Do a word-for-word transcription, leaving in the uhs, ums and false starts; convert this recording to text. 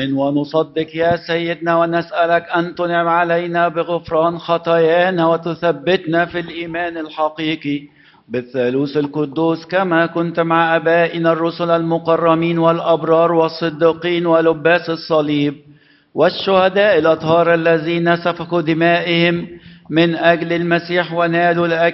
نؤمن ونصدق يا سيدنا ونسألك أن تنعم علينا بغفران خطايانا وتثبتنا في الإيمان الحقيقي بالثالوث القدوس كما كنت مع آبائنا الرسل المكرمين والأبرار والصديقين ولباس الصليب والشهداء الأطهار الذين سفكوا دمائهم من أجل المسيح ونالوا الأجر